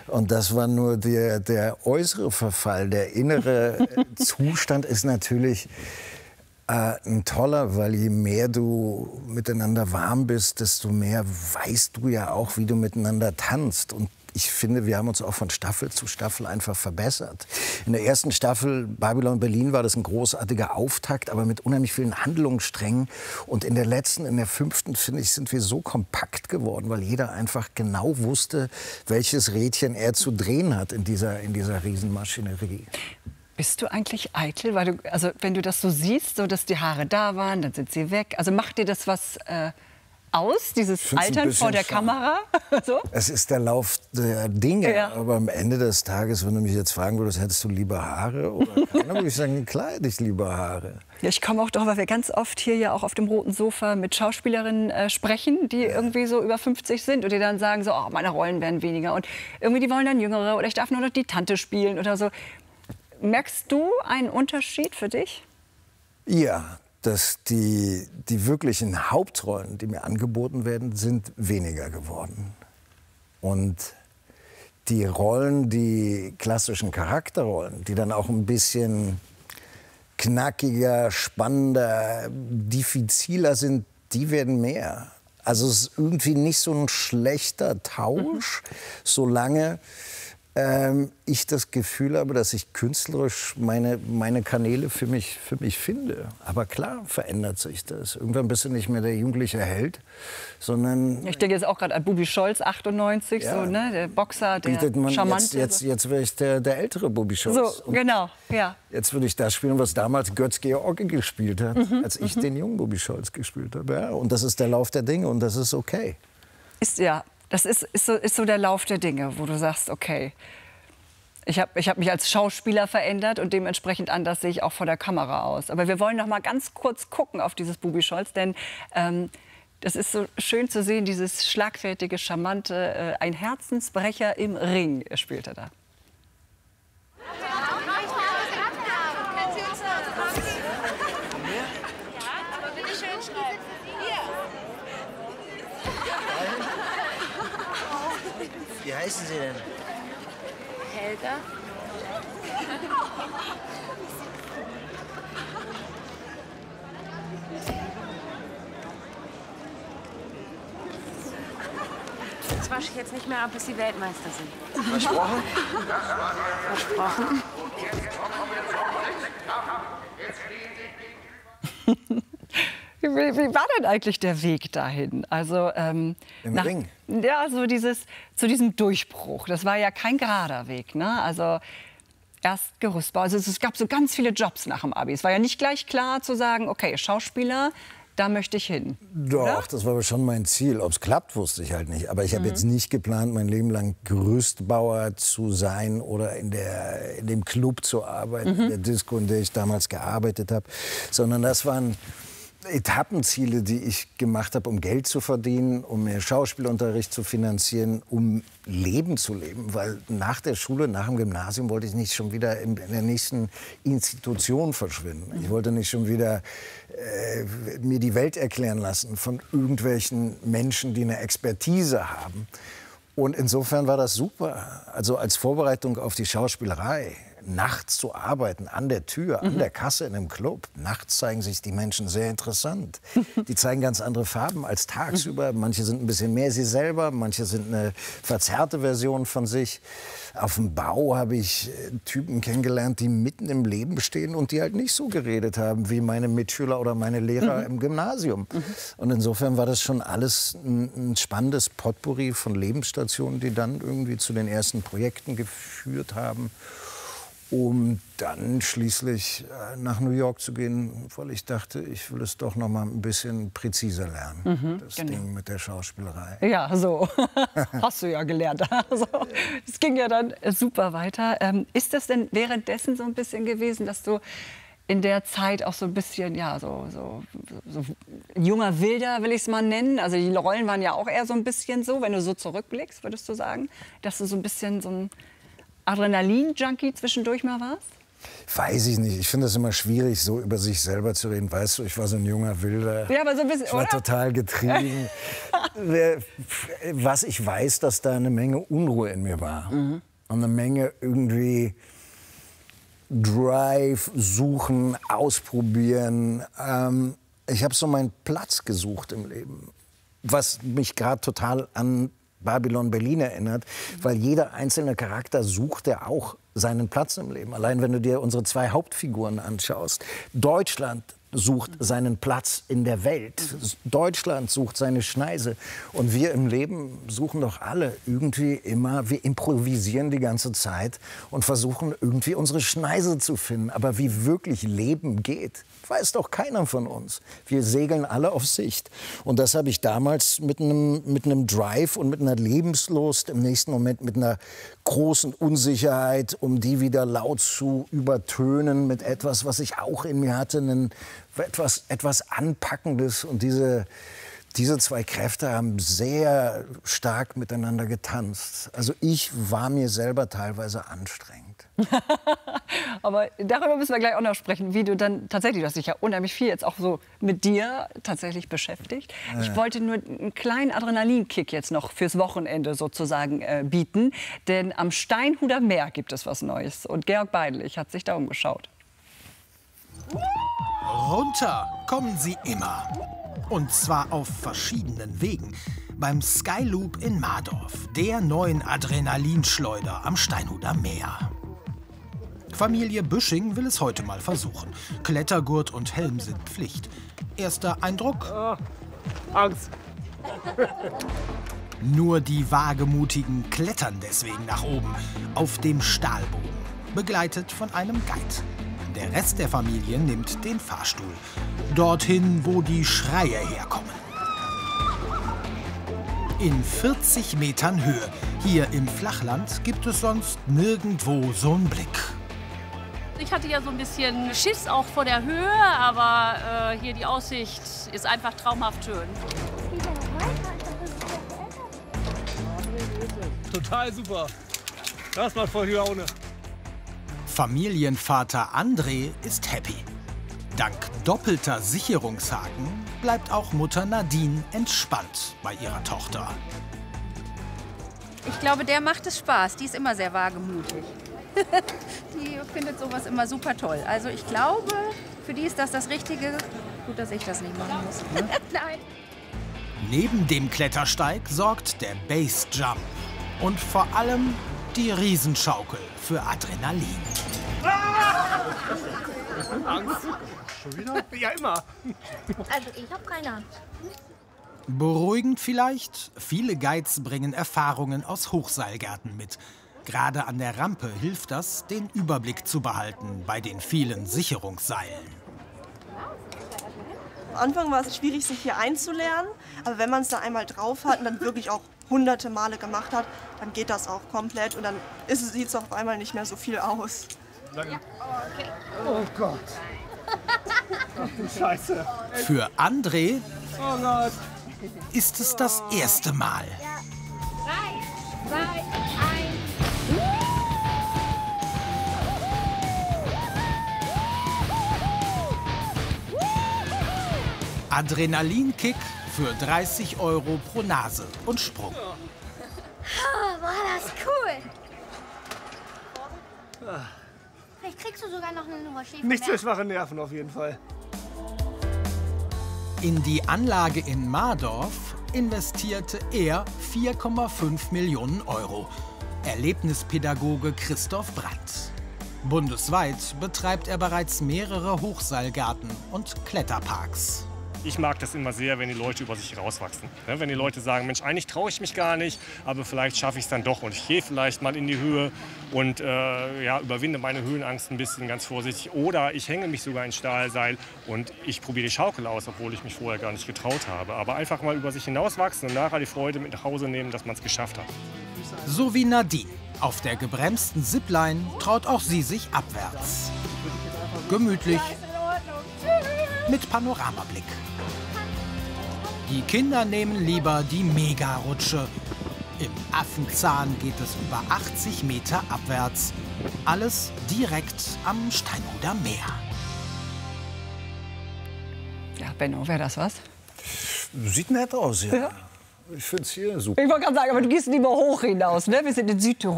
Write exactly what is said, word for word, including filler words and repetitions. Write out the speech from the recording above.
Und das war nur der, der äußere Verfall. Der innere Zustand ist natürlich äh, ein toller, weil je mehr du miteinander warm bist, desto mehr weißt du ja auch, wie du miteinander tanzt. Und ich finde, wir haben uns auch von Staffel zu Staffel einfach verbessert. In der ersten Staffel Babylon Berlin war das ein großartiger Auftakt, aber mit unheimlich vielen Handlungssträngen. Und in der letzten, in der fünften, finde ich, sind wir so kompakt geworden, weil jeder einfach genau wusste, welches Rädchen er zu drehen hat in dieser, in dieser Riesenmaschinerie. Bist du eigentlich eitel? Weil du, also wenn du das so siehst, so dass die Haare da waren, dann sind sie weg. Also macht dir das was äh, aus, dieses Altern vor der schon. Kamera? So? Es ist der Lauf der Dinge. Ja. Aber am Ende des Tages, wenn du mich jetzt fragen würdest, hättest du lieber Haare oder keine, würde ich sagen, klar hätte ich lieber Haare. Ja, ich komme auch drauf, weil wir ganz oft hier ja auch auf dem roten Sofa mit Schauspielerinnen äh, sprechen, die ja. irgendwie so über fünfzig sind und die dann sagen so, oh, meine Rollen werden weniger und irgendwie die wollen dann Jüngere oder ich darf nur noch die Tante spielen oder so. Merkst du einen Unterschied für dich? Ja, dass die, die wirklichen Hauptrollen, die mir angeboten werden, sind weniger geworden. Und die Rollen, die klassischen Charakterrollen, die dann auch ein bisschen knackiger, spannender, diffiziler sind, die werden mehr. Also es ist irgendwie nicht so ein schlechter Tausch, mhm. solange ähm, ich das Gefühl habe, dass ich künstlerisch meine, meine Kanäle für mich, für mich finde. Aber klar verändert sich das. Irgendwann bist du nicht mehr der jugendliche Held, sondern... Ich denke jetzt auch gerade an Bubi Scholz, achtundneunzig, ja, so, ne? Der Boxer, der bietet man Charmante. Jetzt, jetzt, jetzt wäre ich der, der ältere Bubi Scholz. So, genau, ja. Jetzt würde ich das spielen, was damals Götz-George gespielt hat, Mhm, als ich mhm. den jungen Bubi Scholz gespielt habe. Ja, und das ist der Lauf der Dinge und das ist okay. Ist, ja, das ist, ist, so, ist so der Lauf der Dinge, wo du sagst, okay, ich habe ich hab mich als Schauspieler verändert und dementsprechend anders sehe ich auch vor der Kamera aus. Aber wir wollen noch mal ganz kurz gucken auf dieses Bubi Scholz, denn ähm, das ist so schön zu sehen, dieses schlagfertige, charmante, äh, ein Herzensbrecher im Ring spielt er da. Wie heißen Sie denn? Helga. Das wasche ich jetzt nicht mehr ab, bis Sie Weltmeister sind. Versprochen? Versprochen. Wie, wie war denn eigentlich der Weg dahin? Also ähm, Im nach, Ring? Ja, so dieses zu diesem Durchbruch. Das war ja kein gerader Weg, ne? Also erst Gerüstbau. Also es gab so ganz viele Jobs nach dem Abi. Es war ja nicht gleich klar zu sagen, okay, Schauspieler, da möchte ich hin. Doch, oder? das war aber schon mein Ziel. Ob es klappt, wusste ich halt nicht. Aber ich habe Mhm. jetzt nicht geplant, mein Leben lang Gerüstbauer zu sein oder in, der, in dem Club zu arbeiten, Mhm. in der Disco, in der ich damals gearbeitet habe. Sondern das waren Etappenziele, die ich gemacht habe, um Geld zu verdienen, um mir Schauspielunterricht zu finanzieren, um Leben zu leben. Weil nach der Schule, nach dem Gymnasium wollte ich nicht schon wieder in, in der nächsten Institution verschwinden. Ich wollte nicht schon wieder äh, mir die Welt erklären lassen von irgendwelchen Menschen, die eine Expertise haben. Und insofern war das super. Also als Vorbereitung auf die Schauspielerei, nachts zu arbeiten, an der Tür, an der Kasse in einem Club. Nachts zeigen sich die Menschen sehr interessant. Die zeigen ganz andere Farben als tagsüber. Manche sind ein bisschen mehr sie selber, manche sind eine verzerrte Version von sich. Auf dem Bau habe ich Typen kennengelernt, die mitten im Leben stehen und die halt nicht so geredet haben wie meine Mitschüler oder meine Lehrer mhm. im Gymnasium. Mhm. Und insofern war das schon alles ein, ein spannendes Potpourri von Lebensstationen, die dann irgendwie zu den ersten Projekten geführt haben, um dann schließlich äh, nach New York zu gehen, weil ich dachte, ich will es doch noch mal ein bisschen präziser lernen, Mhm, das genau. Ding mit der Schauspielerei. Ja, so. Hast du ja gelernt. Also, es ging ja dann super weiter. Ähm, ist das denn währenddessen so ein bisschen gewesen, dass du in der Zeit auch so ein bisschen, ja, so, so, so junger Wilder, will ich es mal nennen? Also die Rollen waren ja auch eher so ein bisschen so, wenn du so zurückblickst, würdest du sagen, dass du so ein bisschen so ein Adrenalin-Junkie zwischendurch mal warst? Weiß ich nicht. Ich finde es immer schwierig, so über sich selber zu reden. Weißt du, ich war so ein junger Wilder. Ja, aber so ein bisschen, ich war oder? total getrieben. Was ich weiß, dass da eine Menge Unruhe in mir war. Mhm. Und eine Menge irgendwie Drive, suchen, ausprobieren. Ähm, ich habe so meinen Platz gesucht im Leben. Was mich gerade total an Babylon Berlin erinnert, weil jeder einzelne Charakter sucht ja auch seinen Platz im Leben. Allein wenn du dir unsere zwei Hauptfiguren anschaust. Deutschland sucht seinen Platz in der Welt. Deutschland sucht seine Schneise. Und wir im Leben suchen doch alle irgendwie immer, wir improvisieren die ganze Zeit und versuchen irgendwie unsere Schneise zu finden. Aber wie wirklich Leben geht, weiß doch keiner von uns. Wir segeln alle auf Sicht. Und das habe ich damals mit einem, mit einem Drive und mit einer Lebenslust, im nächsten Moment mit einer großen Unsicherheit, um die wieder laut zu übertönen mit etwas, was ich auch in mir hatte, einen, etwas, etwas Anpackendes. Und diese, diese zwei Kräfte haben sehr stark miteinander getanzt. Also ich war mir selber teilweise anstrengend. Aber darüber müssen wir gleich auch noch sprechen, wie du dann tatsächlich, du hast dich ja unheimlich viel jetzt auch so mit dir tatsächlich beschäftigt. Ja. Ich wollte nur einen kleinen Adrenalinkick jetzt noch fürs Wochenende sozusagen äh, bieten, denn am Steinhuder Meer gibt es was Neues und Georg Beidelich hat sich da umgeschaut. Runter kommen sie immer. Und zwar auf verschiedenen Wegen. Beim Skyloop in Mardorf, der neuen Adrenalinschleuder am Steinhuder Meer. Familie Büsching will es heute mal versuchen. Klettergurt und Helm sind Pflicht. Erster Eindruck? Oh, Angst. Nur die Wagemutigen klettern deswegen nach oben, auf dem Stahlbogen, begleitet von einem Guide. Der Rest der Familie nimmt den Fahrstuhl, dorthin, wo die Schreie herkommen. In vierzig Metern Höhe, hier im Flachland, gibt es sonst nirgendwo so einen Blick. Ich hatte ja so ein bisschen Schiss auch vor der Höhe, aber äh, hier die Aussicht ist einfach traumhaft schön. Total super. Das macht voll Laune. Familienvater André ist happy. Dank doppelter Sicherungshaken bleibt auch Mutter Nadine entspannt bei ihrer Tochter. Ich glaube, der macht es Spaß. Die ist immer sehr wagemutig. Die findet sowas immer super toll. Also ich glaube, für die ist das das Richtige. Gut, dass ich das nicht machen muss. Nein. Neben dem Klettersteig sorgt der Base-Jump. Und vor allem die Riesenschaukel für Adrenalin. Ah! Angst. Schon wieder? Ja, immer. Also ich habe keine Angst. Beruhigend vielleicht? Viele Guides bringen Erfahrungen aus Hochseilgärten mit. Gerade an der Rampe hilft das, den Überblick zu behalten bei den vielen Sicherungsseilen. Am Anfang war es schwierig, sich hier einzulernen. Aber wenn man es da einmal drauf hat und dann wirklich auch hunderte Male gemacht hat, dann geht das auch komplett. Und dann sieht es auf einmal nicht mehr so viel aus. Ja. Okay. Oh Gott. Ach du Scheiße. Für André oh Gott. ist es das erste Mal. Drei, zwei, eins. Adrenalinkick für dreißig Euro pro Nase und Sprung. Oh, war das cool. Vielleicht kriegst du sogar noch eine Nummer Schäfer. Nicht für schwache Nerven auf jeden Fall. In die Anlage in Mardorf investierte er vier Komma fünf Millionen Euro. Erlebnispädagoge Christoph Brandt. Bundesweit betreibt er bereits mehrere Hochseilgarten und Kletterparks. Ich mag das immer sehr, wenn die Leute über sich rauswachsen. Wenn die Leute sagen, Mensch, eigentlich traue ich mich gar nicht, aber vielleicht schaffe ich es dann doch und ich gehe vielleicht mal in die Höhe und äh, ja, überwinde meine Höhenangst ein bisschen ganz vorsichtig. Oder ich hänge mich sogar in Stahlseil und ich probiere die Schaukel aus, obwohl ich mich vorher gar nicht getraut habe. Aber einfach mal über sich hinauswachsen und nachher die Freude mit nach Hause nehmen, dass man es geschafft hat. So wie Nadine. Auf der gebremsten Zipline traut auch sie sich abwärts. Gemütlich, mit Panoramablick. Die Kinder nehmen lieber die Mega-Rutsche. Im Affenzahn geht es über achtzig Meter abwärts. Alles direkt am Steinhuder Meer. Ja, Benno, wäre das was? Sieht nett aus, ja. Ja. Ich finde es hier super. Ich wollte gerade sagen, aber du gehst lieber hoch hinaus, ne? Wir sind in Südtirol.